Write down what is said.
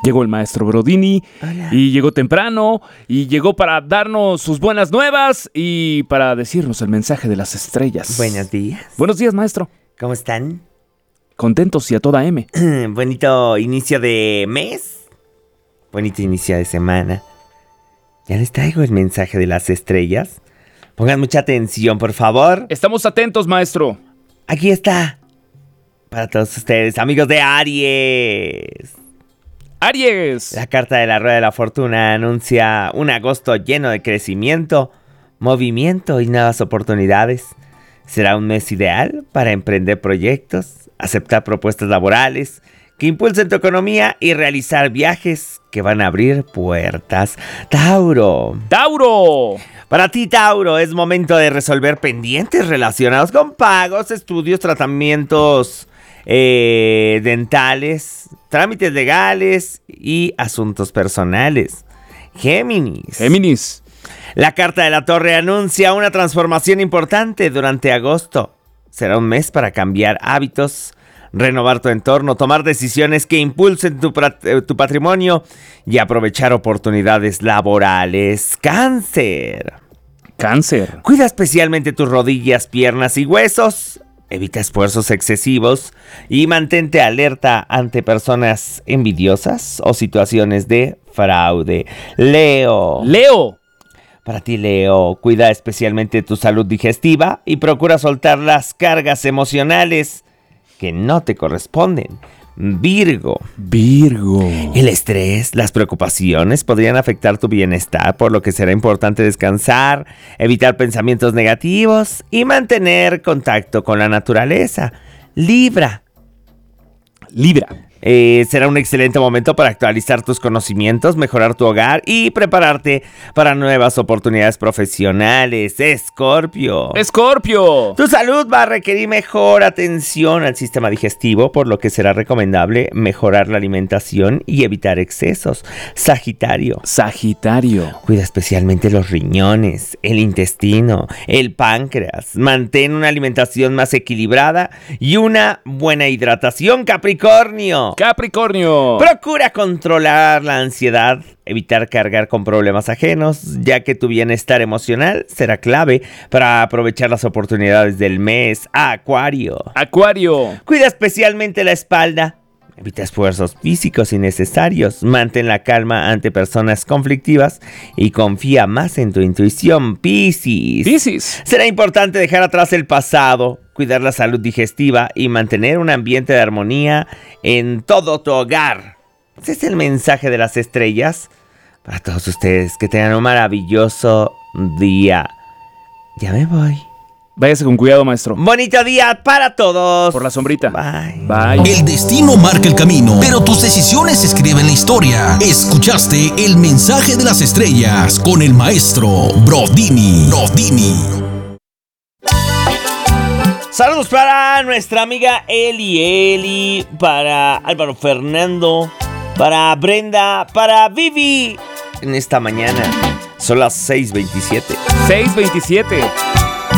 Llegó el maestro Brodini. Hola. Y llegó temprano. Y llegó para darnos sus buenas nuevas y para decirnos el mensaje de las estrellas. Buenos días. Buenos días, maestro. ¿Cómo están? Contentos y a toda M. Bonito inicio de mes. Bonito inicio de semana. Ya les traigo el mensaje de las estrellas. Pongan mucha atención, por favor. Estamos atentos, maestro. Aquí está. Para todos ustedes, amigos de Aries. Aries. La carta de la Rueda de la Fortuna anuncia un agosto lleno de crecimiento, movimiento y nuevas oportunidades. Será un mes ideal para emprender proyectos, aceptar propuestas laborales que impulsen tu economía y realizar viajes que van a abrir puertas. Tauro. Tauro. Para ti, Tauro, es momento de resolver pendientes relacionados con pagos, estudios, tratamientos dentales, trámites legales y asuntos personales. Géminis. La carta de la Torre anuncia una transformación importante durante agosto. Será un mes para cambiar hábitos, renovar tu entorno, tomar decisiones que impulsen tu patrimonio y aprovechar oportunidades laborales. Cáncer. Cuida especialmente tus rodillas, piernas y huesos. Evita esfuerzos excesivos y mantente alerta ante personas envidiosas o situaciones de fraude. Leo. Para ti, Leo, cuida especialmente tu salud digestiva y procura soltar las cargas emocionales que no te corresponden. Virgo. El estrés, las preocupaciones podrían afectar tu bienestar, por lo que será importante descansar, evitar pensamientos negativos y mantener contacto con la naturaleza. Libra. Será un excelente momento para actualizar tus conocimientos, mejorar tu hogar y prepararte para nuevas oportunidades profesionales. Escorpio. Tu salud va a requerir mejor atención al sistema digestivo, por lo que será recomendable mejorar la alimentación y evitar excesos. Sagitario. Cuida especialmente los riñones, el intestino, el páncreas. Mantén una alimentación más equilibrada y una buena hidratación. Capricornio. Procura controlar la ansiedad, evitar cargar con problemas ajenos, ya que tu bienestar emocional será clave para aprovechar las oportunidades del mes. Acuario. Cuida especialmente la espalda. Evita esfuerzos físicos innecesarios. Mantén la calma ante personas conflictivas y confía más en tu intuición. Piscis. Será importante dejar atrás el pasado, cuidar la salud digestiva y mantener un ambiente de armonía en todo tu hogar. Ese es el mensaje de las estrellas para todos ustedes. Que tengan un maravilloso día. Ya me voy. Váyase con cuidado, maestro. Bonito día para todos. Por la sombrita. Bye. El destino marca el camino, pero tus decisiones escriben la historia. Escuchaste el mensaje de las estrellas con el maestro Brodini. Saludos para nuestra amiga Eli, para Álvaro Fernando, para Brenda, para Vivi en esta mañana. Son las 6:27.